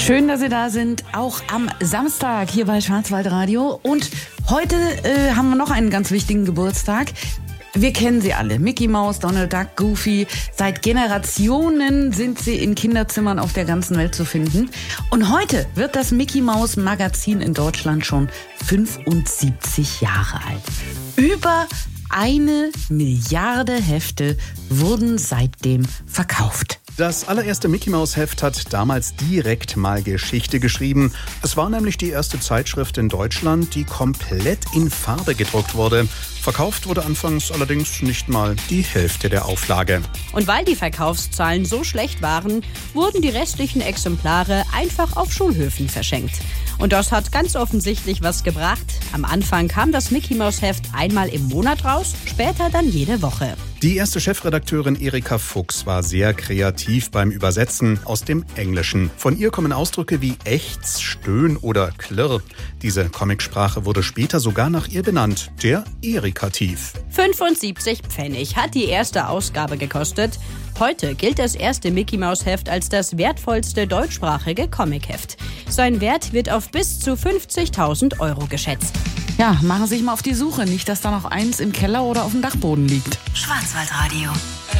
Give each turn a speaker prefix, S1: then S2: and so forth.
S1: Schön, dass Sie da sind, auch am Samstag hier bei Schwarzwaldradio. Und heute haben wir noch einen ganz wichtigen Geburtstag. Wir kennen sie alle. Mickey Mouse, Donald Duck, Goofy. Seit Generationen sind sie in Kinderzimmern auf der ganzen Welt zu finden. Und heute wird das Mickey Mouse Magazin in Deutschland schon 75 Jahre alt. Über 1 Milliarde Hefte wurden seitdem verkauft.
S2: Das allererste Mickey-Maus-Heft hat damals direkt mal Geschichte geschrieben. Es war nämlich die erste Zeitschrift in Deutschland, die komplett in Farbe gedruckt wurde. Verkauft wurde anfangs allerdings nicht mal die Hälfte der Auflage.
S3: Und weil die Verkaufszahlen so schlecht waren, wurden die restlichen Exemplare einfach auf Schulhöfen verschenkt. Und das hat ganz offensichtlich was gebracht. Am Anfang kam das Mickey-Maus-Heft einmal im Monat raus, später dann jede Woche.
S2: Die erste Chefredakteurin Erika Fuchs war sehr kreativ beim Übersetzen aus dem Englischen. Von ihr kommen Ausdrücke wie ächz, stöhn oder klirr. Diese Comicsprache wurde später sogar nach ihr benannt, der Erikativ.
S3: 75 Pfennig hat die erste Ausgabe gekostet. Heute gilt das erste Mickey-Maus-Heft als das wertvollste deutschsprachige Comicheft. Sein Wert wird auf bis zu 50.000 € geschätzt.
S1: Ja, machen Sie sich mal auf die Suche, nicht dass da noch eins im Keller oder auf dem Dachboden liegt.
S4: Schwarzwaldradio.